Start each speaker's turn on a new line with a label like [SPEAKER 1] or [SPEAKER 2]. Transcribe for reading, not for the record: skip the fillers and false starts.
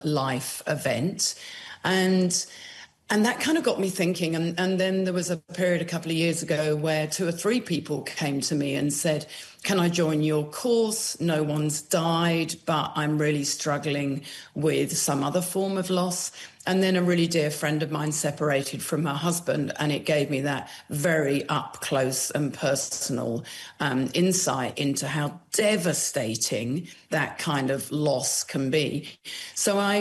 [SPEAKER 1] life event. And that kind of got me thinking. And then there was a period a couple of years ago where 2 or 3 people came to me and said, can I join your course? No one's died, but I'm really struggling with some other form of loss. And then a really dear friend of mine separated from her husband, and it gave me that very up close and personal insight into how devastating that kind of loss can be. So I